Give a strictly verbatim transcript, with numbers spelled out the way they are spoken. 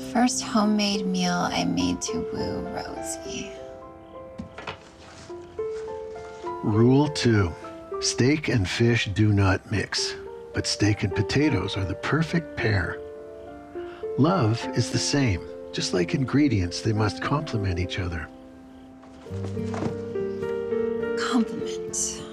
first homemade meal I made to woo Rosie. Rule two, steak and fish do not mix, but steak and potatoes are the perfect pair. Love is the same. Just like ingredients, they must complement each other. Compliment.